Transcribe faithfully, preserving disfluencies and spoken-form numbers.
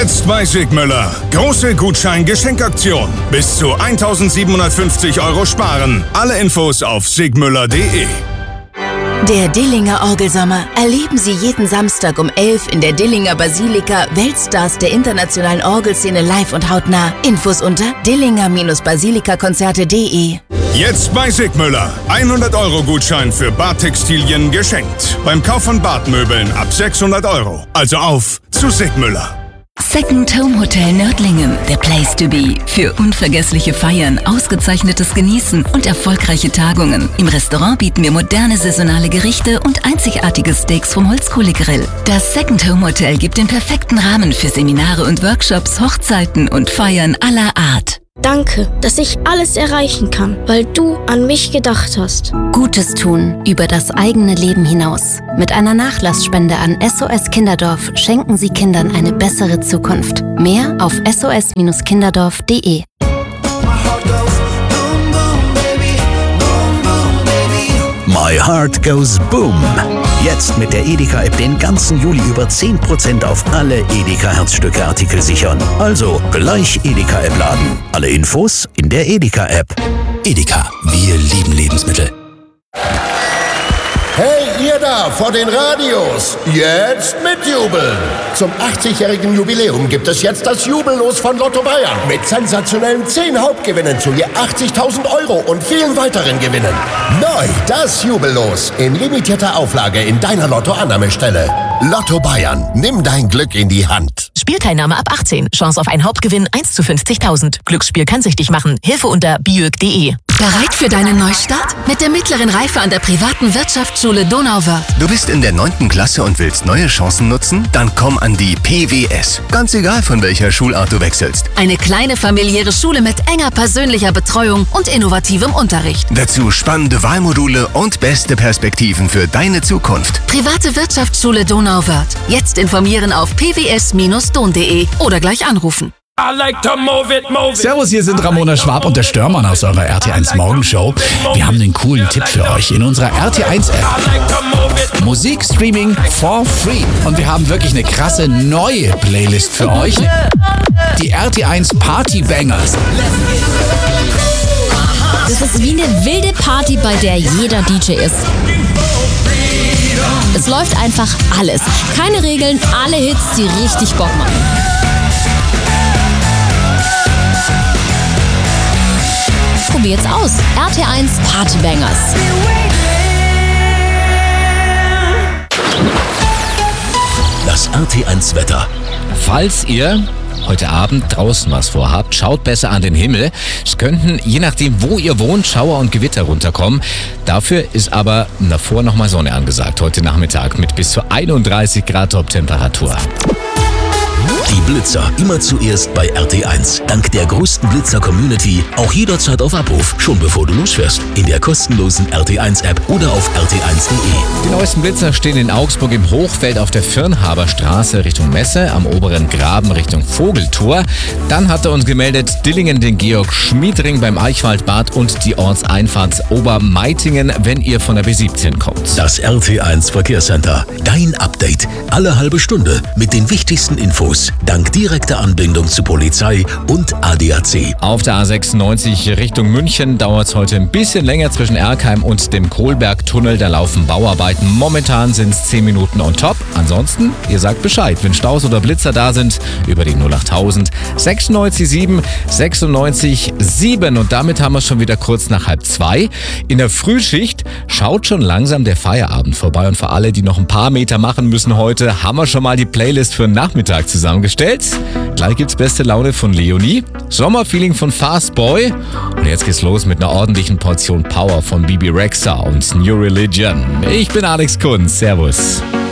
Jetzt bei Sigmüller. Große Gutschein-Geschenkaktion. Bis zu eintausendsiebenhundertfünfzig Euro sparen. Alle Infos auf sigmüller punkt de. Der Dillinger Orgelsommer. Erleben Sie jeden Samstag um elf in der Dillinger Basilika Weltstars der internationalen Orgelszene live und hautnah. Infos unter dillinger Basilika Konzerte punkt de. Jetzt bei Sigmüller. hundert Euro Gutschein für Badtextilien geschenkt. Beim Kauf von Badmöbeln ab sechshundert Euro. Also auf zu Sigmüller. Second Home Hotel Nördlingen, the place to be. Für unvergessliche Feiern, ausgezeichnetes Genießen und erfolgreiche Tagungen. Im Restaurant bieten wir moderne saisonale Gerichte und einzigartige Steaks vom Holzkohlegrill. Das Second Home Hotel gibt den perfekten Rahmen für Seminare und Workshops, Hochzeiten und Feiern aller Art. Danke, dass ich alles erreichen kann, weil du an mich gedacht hast. Gutes tun über das eigene Leben hinaus. Mit einer Nachlassspende an S O S Kinderdorf schenken Sie Kindern eine bessere Zukunft. Mehr auf S O S Kinderdorf punkt de. My Heart Goes Boom. Jetzt mit der Edeka-App den ganzen Juli über zehn Prozent auf alle Edeka-Herzstücke-Artikel sichern. Also gleich Edeka-App laden. Alle Infos in der Edeka-App. Edeka, wir lieben Lebensmittel. Hey, ihr da vor den Radios, jetzt mitjubeln! Zum achtzigjährigen Jubiläum gibt es jetzt das Jubellos von Lotto Bayern mit sensationellen zehn Hauptgewinnen zu je achtzigtausend Euro und vielen weiteren Gewinnen. Neu das Jubellos in limitierter Auflage in deiner Lotto-Annahmestelle. Lotto Bayern, nimm dein Glück in die Hand. Spielteilnahme ab achtzehn. Chance auf einen Hauptgewinn eins zu fünfzigtausend. Glücksspiel kann süchtig machen. Hilfe unter biög punkt de. Bereit für deinen Neustart? Mit der mittleren Reife an der privaten Wirtschaftsschule Donauwörth. Du bist in der neunten Klasse und willst neue Chancen nutzen? Dann komm an die P W S. Ganz egal, von welcher Schulart du wechselst. Eine kleine familiäre Schule mit enger persönlicher Betreuung und innovativem Unterricht. Dazu spannende Wahlmodule und beste Perspektiven für deine Zukunft. Private Wirtschaftsschule Donauwörth. Jetzt informieren auf p w s Bindestrich don punkt de oder gleich anrufen. Servus, hier sind Ramona Schwab und der Störmann aus eurer R T eins Morgenshow. Wir haben einen coolen Tipp für euch in unserer R T eins App. Musikstreaming for free. Und wir haben wirklich eine krasse neue Playlist für euch. Die R T eins Party Bangers. Das ist wie eine wilde Party, bei der jeder D J ist. Es läuft einfach alles. Keine Regeln, alle Hits, die richtig Bock machen. Probiert's aus. R T eins Party Bangers. Das R T eins Wetter. Falls ihr heute Abend draußen was vorhabt, schaut besser an den Himmel. Es könnten, je nachdem wo ihr wohnt, Schauer und Gewitter runterkommen. Dafür ist aber davor nochmal Sonne angesagt, heute Nachmittag mit bis zu einunddreißig Grad Top-Temperatur. Die Blitzer immer zuerst bei R T eins. Dank der größten Blitzer-Community auch jederzeit auf Abruf, schon bevor du losfährst. In der kostenlosen R T eins App oder auf r t eins punkt de. Die neuesten Blitzer stehen in Augsburg im Hochfeld auf der Firnhaberstraße Richtung Messe, am oberen Graben Richtung Vogeltor. Dann hat er uns gemeldet Dillingen den Georg-Schmied-Ring beim Eichwaldbad und die Ortseinfahrt Obermeitingen, wenn ihr von der B siebzehn kommt. Das R T eins Verkehrscenter. Dein Update. Alle halbe Stunde mit den wichtigsten Infos. Dank direkter Anbindung zu Polizei und A D A C. Auf der A sechsundneunzig Richtung München dauert es heute ein bisschen länger zwischen Erkheim und dem Kohlbergtunnel. Da laufen Bauarbeiten. Momentan sind es zehn Minuten on top. Ansonsten, ihr sagt Bescheid, wenn Staus oder Blitzer da sind, über die null achttausend sechsundneunzig sieben sechsundneunzig sieben. Und damit haben wir es schon wieder kurz nach halb zwei. In der Frühschicht schaut schon langsam der Feierabend vorbei. Und für alle, die noch ein paar Meter machen müssen heute, haben wir schon mal die Playlist für den Nachmittag zusammengestellt. Gleich gibt's beste Laune von Leonie, Sommerfeeling von Fast Boy und jetzt geht's los mit einer ordentlichen Portion Power von Bibi Rexha und New Religion. Ich bin Alex Kunz, servus.